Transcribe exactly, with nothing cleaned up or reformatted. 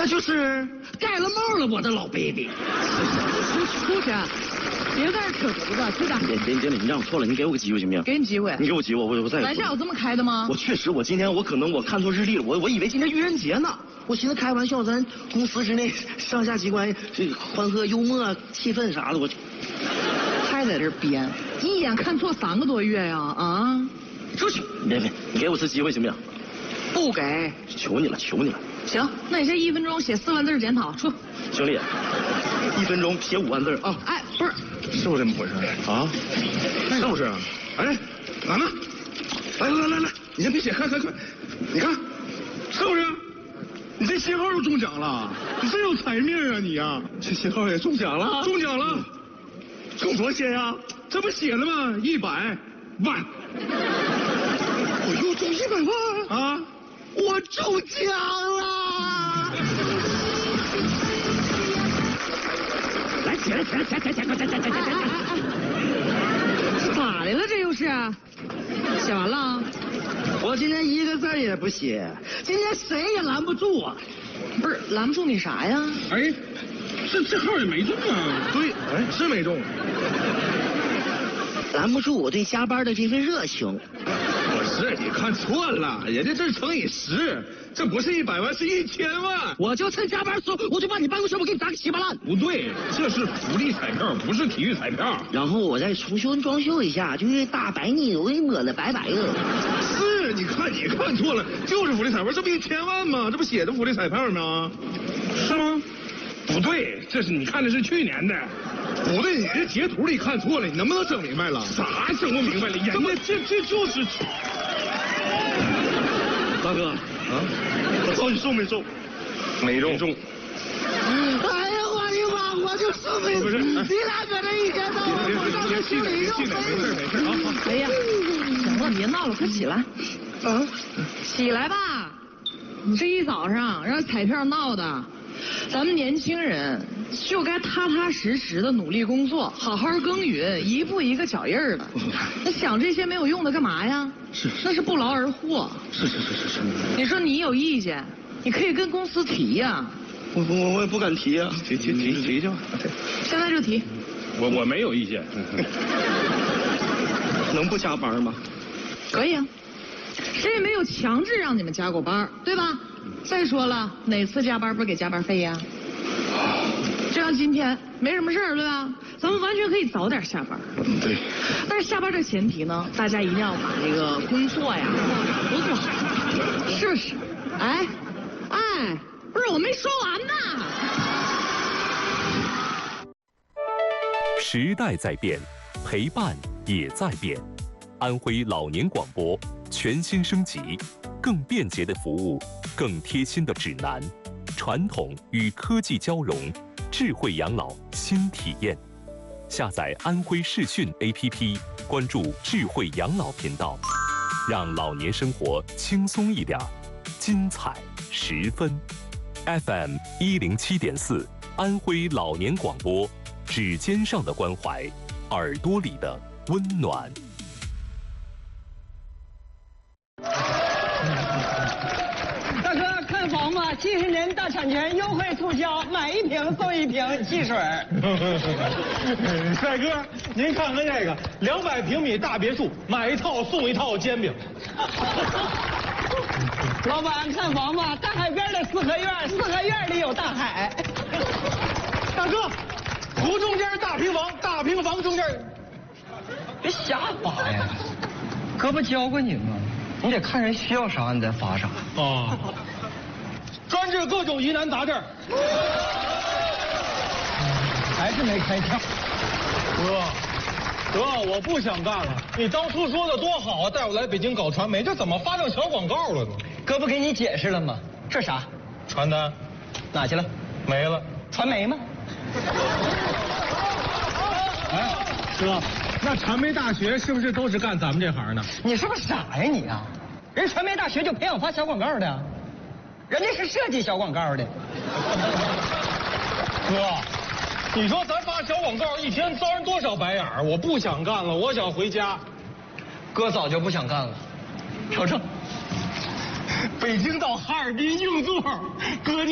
那就是盖了帽了，我的老 baby。 出去，别在这扯犊子，去吧。 经理，经理，你让我错了，你给我个机会行不行？ 给你机会。 你给我机会，我我再。 玩笑有这么开的吗？ 我确实，我今天我可能我看错日历了，我我以为今天愚人节呢。我寻思开玩笑，咱公司之内上下机关这欢乐幽默气氛啥的，我还在这编，一眼看错三个多月呀！啊， 出去！别别，你给我次机会行不行？ 不给。 求你了，求你了。 行，那你这一分钟写四万字检讨，出。 经理，一分钟写五万字啊！ 哎，不是， 是不是这么回事啊？是不是？哎，哪呢？来来来来，你先别写，看看看，你看，是不是？你这信号又中奖了，你真有财命啊你呀！这信号也中奖了，中奖了，中多少钱呀？这不写了吗？一百万！我又中一百万啊！ 我中奖了！来，起来，起来，起来，起来，起来，起来，起来，起来，起来！ 咋的了？这又是？写完了？ 我今天一个字也不写，今天谁也拦不住我。 不是拦不住你啥呀？ 哎，这这号也没中啊！对，哎，是没中。 拦不住我对加班的这份热情。 不是，你看错了，人家这是乘以十，这不是一百万，是一千万。 我就趁加班时候，我就把你办公室我给你砸个稀巴烂。 不对，这是福利彩票，不是体育彩票。 然后我再重新装修一下，就是大白泥我给抹的白白的。 是，你看你看错了，就是福利彩票，这不一千万吗？这不写的福利彩票吗？是吗？不对，这是你看的是去年的。不对，你这截图里看错了，你能不能整明白了？啥整不明白了？人家这这就是。 大哥啊，我到底中没中？ 没中。中。 哎呀，我的妈！我就说没中。你俩搁这一天到晚我上这心里又没事没事啊。 哎呀，行了，别闹了，快起来。 啊， 起来吧！你这一早上让彩票闹的，咱们年轻人就该踏踏实实的努力工作，好好耕耘，一步一个脚印儿的。那想这些没有用的干嘛呀？ 是， 那是不劳而获。 是是是是是。 你说你有意见，你可以跟公司提呀。 我我我也不敢提呀， 提提提提去吧。 现在就提。 我我没有意见。 能不加班吗？ 可以啊。谁也没有强制让你们加过班，对吧？再说了，哪次加班不是给加班费呀？就像今天没什么事儿，对吧？咱们完全可以早点下班。 嗯，对。 但是下班这前提呢，大家一定要把这个工作呀都做好，是不是？哎，哎，不是我没说完呢。 时代在变，陪伴也在变。安徽老年广播全新升级，更便捷的服务，更贴心的指南，传统与科技交融，智慧养老新体验。下载安徽视讯 A P P， 关注智慧养老频道，让老年生活轻松一点，精彩十分。F M 一零七点四，安徽老年广播，指尖上的关怀，耳朵里的温暖。 大哥，看房吗？七十年大产权优惠促销，买一瓶送一瓶汽水。 帅哥，您看看这个，两百平米大别墅，买一套送一套煎饼。 老板，看房吗？大海边的四合院，四合院里有大海。 大哥，湖中间大平房，大平房中间。 别瞎发呀！哥不教过你吗？你得看人需要啥，你再发啥。 啊，专治各种疑难杂症。 还是没开窍。 哥，哥，我不想干了。你当初说的多好啊，带我来北京搞传媒，这怎么发成小广告了呢？ 哥不给你解释了吗？这啥？ 传单， 哪去了？ 没了。 传媒吗？ 哎，哥，那传媒大学是不是都是干咱们这行的？ 你是不是傻呀你啊？人传媒大学就培养发小广告的，人家是设计小广告的。 哥，你说咱发小广告一天遭人多少白眼儿？我不想干了，我想回家。 哥早就不想干了，瞅瞅， 北京到哈尔滨硬座，哥你。